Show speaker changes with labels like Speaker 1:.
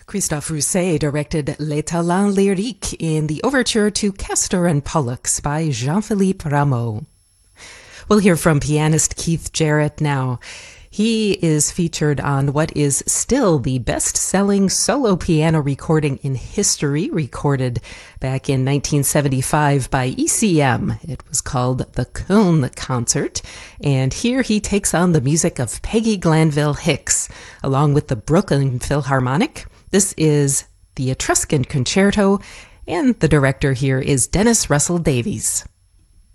Speaker 1: Christophe Rousset directed Les Talents Lyriques in the overture to Castor and Pollux by Jean-Philippe Rameau. We'll hear from pianist Keith Jarrett now. He is featured on what is still the best-selling solo piano recording in history, recorded back in 1975 by ECM. It was called the Köln Concert, and here he takes on the music of Peggy Glanville Hicks, along with the Brooklyn Philharmonic. This is the Etruscan Concerto, and the director here is Dennis Russell Davies.